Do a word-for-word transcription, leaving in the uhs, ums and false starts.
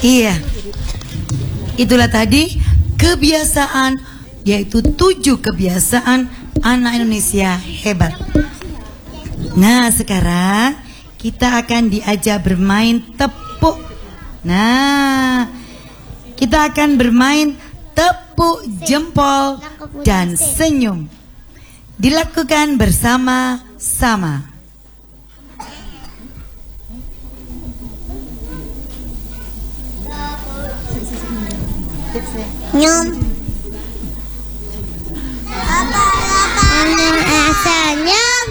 Iya. Itulah tadi kebiasaan, yaitu tujuh kebiasaan anak Indonesia hebat. Nah, sekarang kita akan diajak bermain tepuk. Nah, kita akan bermain tepuk jempol dan senyum. Dilakukan bersama-sama. Nyum.